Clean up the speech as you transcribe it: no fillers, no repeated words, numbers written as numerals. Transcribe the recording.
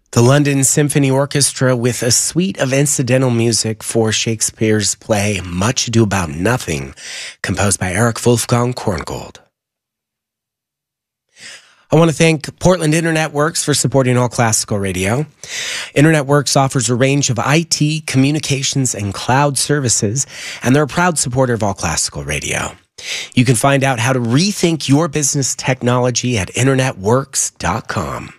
The London Symphony Orchestra with a suite of incidental music for Shakespeare's play Much Ado About Nothing, composed by Erich Wolfgang Korngold. I want to thank Portland Internet Works for supporting All Classical Radio. Internet Works offers a range of IT, communications, and cloud services, and they're a proud supporter of All Classical Radio. You can find out how to rethink your business technology at internetworks.com.